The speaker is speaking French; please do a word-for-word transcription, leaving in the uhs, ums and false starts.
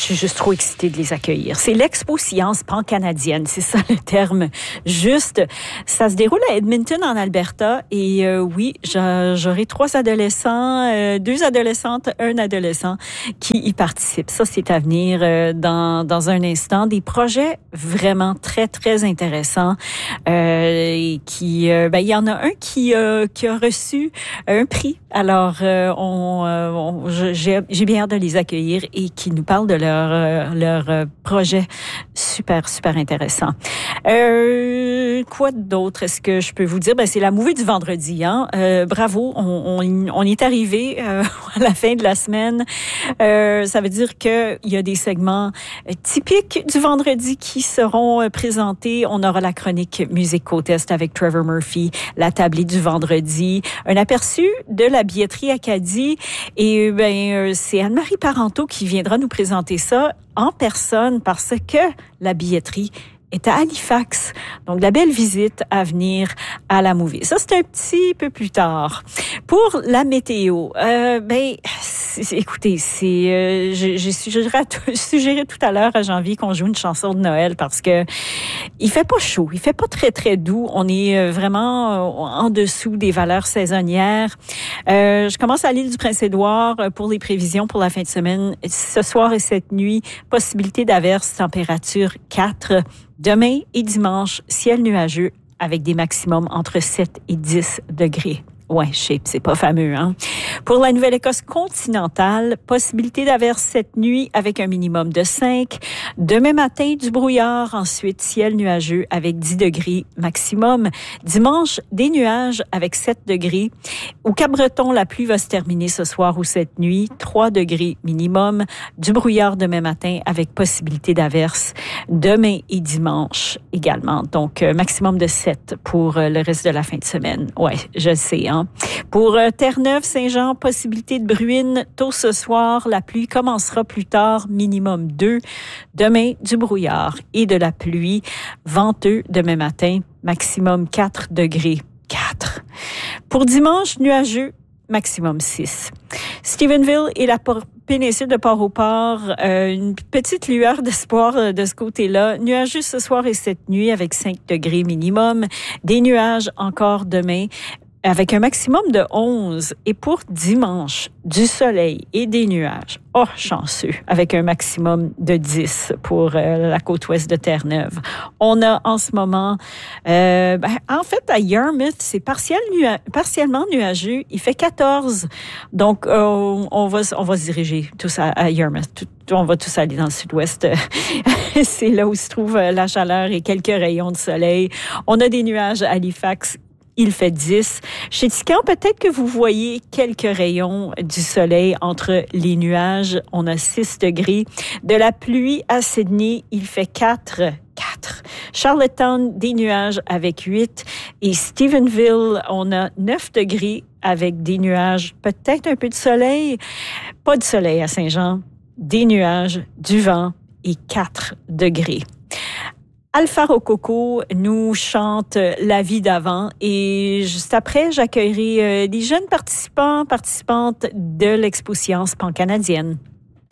suis juste trop excitée de les accueillir. C'est l'Expo Science pan-canadienne, c'est ça le terme juste. Ça se déroule à Edmonton, en Alberta. Et euh, oui, j'aurai trois adolescents, euh, deux adolescentes, un adolescent qui y participent. Ça, c'est à venir euh, dans, dans un instant. Des projets vraiment très, très intéressants. Euh, et qui, euh, ben, il y en a un qui, euh, qui a reçu un prix. Alors, euh, on, euh, on j'ai, j'ai bien hâte de les accueillir et qui nous parlent de leur, euh, leur euh, projet super, super intéressant. Euh, quoi d'autre est-ce que je peux vous dire? Ben, c'est la movie du vendredi, hein. Euh, bravo, on, on, on est arrivé euh, à la fin de la semaine. Euh, ça veut dire que il y a des segments typiques du vendredi qui seront présentés. On aura la chronique Musique Côte-Est avec Trevor Murphy, la tablée du vendredi, un aperçu de la billetterie Acadie et ben c'est Anne-Marie Parenteau qui viendra nous présenter ça en personne parce que la billetterie est à Halifax. Donc, la belle visite à venir à la movie. Ça, c'est un petit peu plus tard. Pour la météo, euh, ben, c'est, écoutez, c'est, euh, j'ai, j'ai suggéré, suggéré tout à l'heure à Janvier qu'on joue une chanson de Noël parce que il fait pas chaud, il fait pas très, très doux. On est vraiment en dessous des valeurs saisonnières. Euh, je commence à l'île du Prince-Édouard pour les prévisions pour la fin de semaine. Ce soir et cette nuit, possibilité d'averse, température quatre. Demain et dimanche, ciel nuageux avec des maximums entre sept et dix degrés. Ouais, je sais, c'est pas fameux, hein. Pour la Nouvelle-Écosse continentale, possibilité d'averse cette nuit avec un minimum de cinq. Demain matin, du brouillard. Ensuite, ciel nuageux avec dix degrés maximum. Dimanche, des nuages avec sept degrés. Au Cap-Breton, la pluie va se terminer ce soir ou cette nuit. trois degrés minimum. Du brouillard demain matin avec possibilité d'averse. Demain et dimanche également. Donc, euh, maximum de sept pour euh, le reste de la fin de semaine. Ouais, je le sais, hein. Pour euh, Terre-Neuve, Saint-Jean, possibilité de bruine tôt ce soir. La pluie commencera plus tard, minimum deux. Demain, du brouillard et de la pluie. Venteux demain matin, maximum quatre degrés. quatre. Pour dimanche, nuageux, maximum six. Stephenville et la péninsule de Port-au-Port, euh, une petite lueur d'espoir de ce côté-là. Nuageux ce soir et cette nuit avec cinq degrés minimum. Des nuages encore demain avec un maximum de onze. Et pour dimanche, du soleil et des nuages. Oh, chanceux, avec un maximum de dix pour euh, la côte ouest de Terre-Neuve. On a en ce moment, euh, ben, en fait, à Yarmouth, c'est partiel nua- partiellement nuageux. Il fait quatorze. Donc, euh, on va on va se diriger tous à, à Yarmouth. Tout, on va tous aller dans le sud-ouest. C'est là où se trouve la chaleur et quelques rayons de soleil. On a des nuages à Halifax. Il fait dix. Chez Tican, peut-être que vous voyez quelques rayons du soleil entre les nuages. On a six degrés. De la pluie à Sydney, il fait quatre. quatre. Charlottetown, des nuages avec huit. Et Stephenville, on a neuf degrés avec des nuages. Peut-être un peu de soleil. Pas de soleil à Saint-Jean. Des nuages, du vent et quatre degrés. Alpha Rococo nous chante La vie d'avant et juste après, j'accueillerai des jeunes participants, participantes de l'Expo Science pan-canadienne.